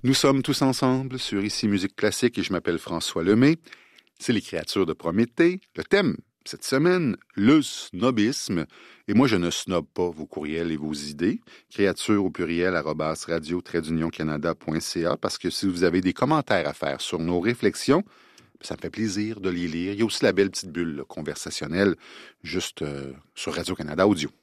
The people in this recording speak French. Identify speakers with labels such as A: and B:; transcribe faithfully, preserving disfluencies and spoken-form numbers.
A: Nous sommes tous ensemble sur Ici Musique Classique et je m'appelle François Lemay. C'est les créatures de Prométhée. Le thème, cette semaine, le snobisme. Et moi, je ne snobe pas vos courriels et vos idées. Créatures au pluriel, arrobas radio trait d'union canada point c a, parce que si vous avez des commentaires à faire sur nos réflexions, ça me fait plaisir de les lire. Il y a aussi la belle petite bulle là, conversationnelle, juste euh, sur Radio-Canada Audio.